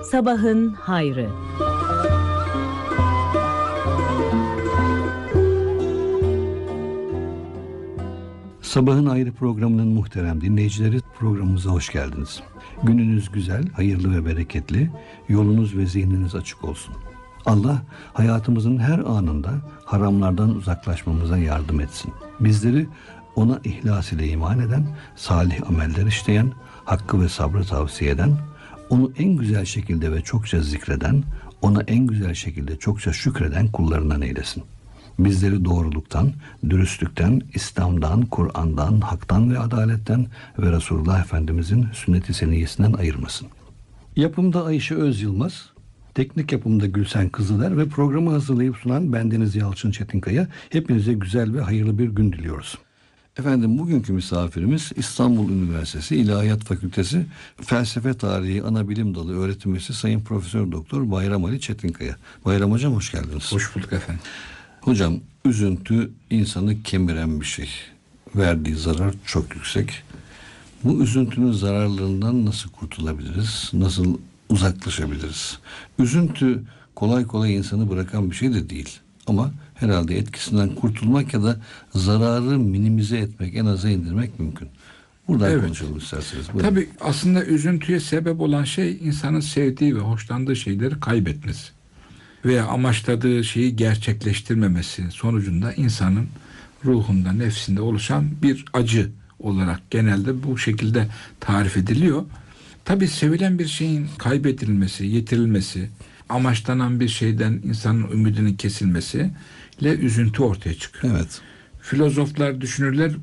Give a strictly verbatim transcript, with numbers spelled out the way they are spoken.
Sabahın hayrı. Sabahın Ayrı programının muhterem dinleyicileri, programımıza hoş geldiniz. Gününüz güzel, hayırlı ve bereketli, yolunuz ve zihniniz açık olsun. Allah hayatımızın her anında haramlardan uzaklaşmamıza yardım etsin. Bizleri ona ihlas ile iman eden, salih ameller işleyen, hakkı ve sabrı tavsiye eden, onu en güzel şekilde ve çokça zikreden, ona en güzel şekilde çokça şükreden kullarından eylesin. Bizleri doğruluktan, dürüstlükten, İslam'dan, Kur'an'dan, haktan ve adaletten ve Resulullah Efendimizin sünnet-i seniyyesinden ayırmasın. Yapımda Ayşe Öz Yılmaz, teknik yapımda Gülsen Kızıler ve programı hazırlayıp sunan bendeniz Yalçın Çetinkaya. Hepinize güzel ve hayırlı bir gün diliyoruz. Efendim, bugünkü misafirimiz İstanbul Üniversitesi İlahiyat Fakültesi Felsefe Tarihi Anabilim Dalı Öğretim Üyesi Sayın Profesör Doktor Bayram Ali Çetinkaya. Bayram Hocam, hoş geldiniz. Hoş bulduk efendim. Hocam, üzüntü insanı kemiren bir şey. Verdiği zarar çok yüksek. Bu üzüntünün zararlarından nasıl kurtulabiliriz? Nasıl uzaklaşabiliriz? Üzüntü kolay kolay insanı bırakan bir şey de değil. Ama herhalde etkisinden kurtulmak ya da zararı minimize etmek, en aza indirmek mümkün. Buradan evet. konuşalım isterseniz. Buyurun. Tabii aslında üzüntüye sebep olan şey insanın sevdiği ve hoşlandığı şeyleri kaybetmesi veya amaçladığı şeyi gerçekleştirmemesi sonucunda insanın ruhunda, nefsinde oluşan bir acı olarak genelde bu şekilde tarif ediliyor. Tabii sevilen bir şeyin kaybedilmesi, yitirilmesi, amaçlanan bir şeyden insanın ümidinin kesilmesiyle üzüntü ortaya çıkıyor. Evet. Filozoflar, düşünürler